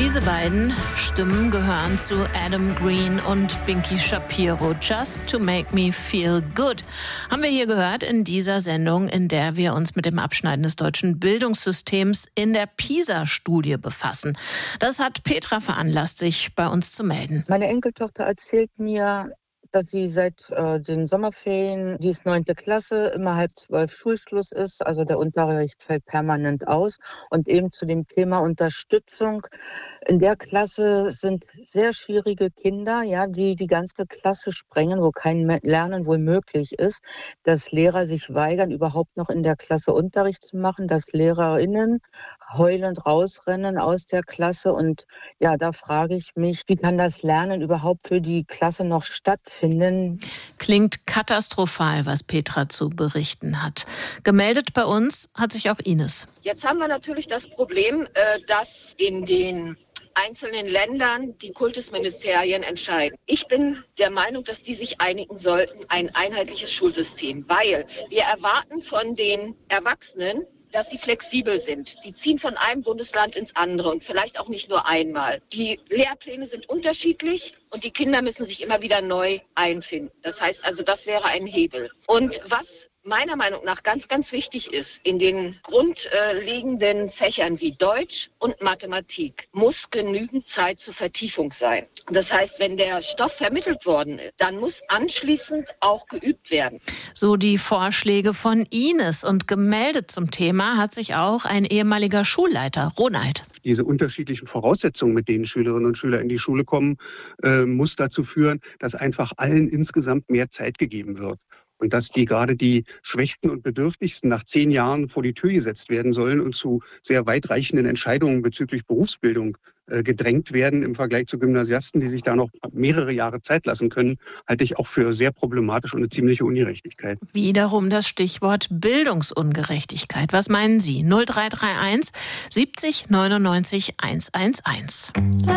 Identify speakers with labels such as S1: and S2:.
S1: Diese beiden Stimmen gehören zu Adam Green und Binky Shapiro. Just to make me feel good. Haben wir hier gehört in dieser Sendung, in der wir uns mit dem Abschneiden des deutschen Bildungssystems in der PISA-Studie befassen. Das hat Petra veranlasst, sich bei uns zu melden.
S2: Meine Enkeltochter erzählt mir, dass sie seit den Sommerferien, die ist 9. Klasse, immer 11:30 Schulschluss ist. Also der Unterricht fällt permanent aus. Und eben zu dem Thema Unterstützung. In der Klasse sind sehr schwierige Kinder, ja, die ganze Klasse sprengen, wo kein Lernen wohl möglich ist. Dass Lehrer sich weigern, überhaupt noch in der Klasse Unterricht zu machen. Dass LehrerInnen heulend rausrennen aus der Klasse. Und ja, da frage ich mich, wie kann das Lernen überhaupt für die Klasse noch stattfinden?
S1: Klingt katastrophal, was Petra zu berichten hat. Gemeldet bei uns hat sich auch Ines.
S3: Jetzt haben wir natürlich das Problem, dass in den einzelnen Ländern die Kultusministerien entscheiden. Ich bin der Meinung, dass die sich einigen sollten, ein einheitliches Schulsystem, weil wir erwarten von den Erwachsenen, dass sie flexibel sind. Die ziehen von einem Bundesland ins andere und vielleicht auch nicht nur einmal. Die Lehrpläne sind unterschiedlich und die Kinder müssen sich immer wieder neu einfinden. Das heißt also, das wäre ein Hebel. Und was meiner Meinung nach ganz, ganz wichtig ist, in den grundlegenden Fächern wie Deutsch und Mathematik muss genügend Zeit zur Vertiefung sein. Das heißt, wenn der Stoff vermittelt worden ist, dann muss anschließend auch geübt werden.
S1: So die Vorschläge von Ines. Und gemeldet zum Thema hat sich auch ein ehemaliger Schulleiter, Ronald.
S4: Diese unterschiedlichen Voraussetzungen, mit denen Schülerinnen und Schüler in die Schule kommen, muss dazu führen, dass einfach allen insgesamt mehr Zeit gegeben wird. Und dass gerade die Schwächsten und Bedürftigsten nach 10 Jahren vor die Tür gesetzt werden sollen und zu sehr weitreichenden Entscheidungen bezüglich Berufsbildung gedrängt werden im Vergleich zu Gymnasiasten, die sich da noch mehrere Jahre Zeit lassen können, halte ich auch für sehr problematisch und eine ziemliche Ungerechtigkeit.
S1: Wiederum das Stichwort Bildungsungerechtigkeit. Was meinen Sie? 0331 70 99 111.